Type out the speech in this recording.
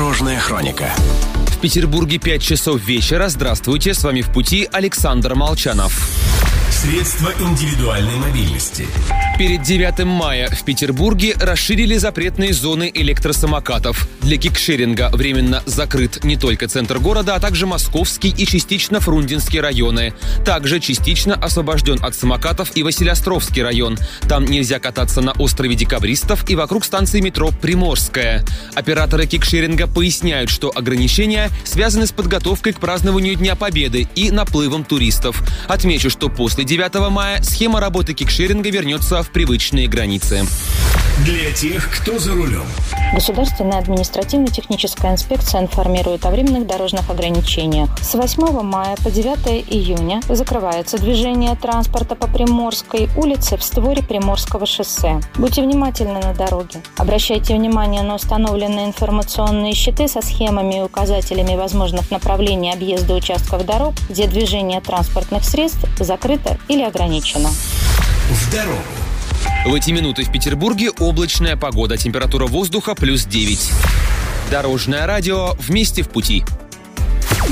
Дорожная хроника. В Петербурге 5 часов вечера. Здравствуйте, с вами в пути Александр Молчанов. Средства индивидуальной мобильности. Перед 9 мая в Петербурге расширили запретные зоны электросамокатов. Для кикшеринга временно закрыт не только центр города, а также Московский и частично Фрунзенский районы. Также частично освобожден от самокатов и Василеостровский район. Там нельзя кататься на острове Декабристов и вокруг станции метро Приморская. Операторы кикшеринга поясняют, что ограничения связаны с подготовкой к празднованию Дня Победы и наплывом туристов. Отмечу, что после 9 мая схема работы кикшеринга вернется в привычные границы. Для тех, кто за рулем. Государственная административно-техническая инспекция информирует о временных дорожных ограничениях. С 8 мая по 9 июня закрывается движение транспорта по Приморской улице в створе Приморского шоссе. Будьте внимательны на дороге. Обращайте внимание на установленные информационные щиты со схемами и указателями возможных направлений объезда участков дорог, где движение транспортных средств закрыто или ограничено. В дорогу. В эти минуты в Петербурге облачная погода, температура воздуха +9. Дорожное радио «Вместе в пути».